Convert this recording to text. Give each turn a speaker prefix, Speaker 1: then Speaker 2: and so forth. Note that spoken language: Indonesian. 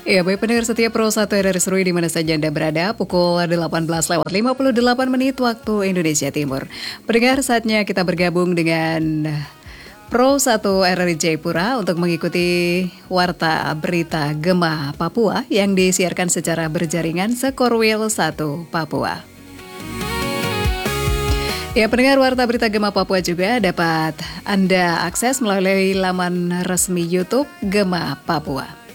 Speaker 1: Ya, baik pendengar setia Pro 1 RRI Serui di mana saja Anda berada, pukul 18 lewat 58 menit waktu Indonesia Timur. Pendengar, saatnya kita bergabung dengan Pro 1 RRI Jayapura untuk mengikuti Warta Berita Gema Papua yang disiarkan secara berjaringan Sekorwil 1 Papua. Ya, pendengar, Warta Berita Gema Papua juga dapat Anda akses melalui laman resmi YouTube Gema Papua.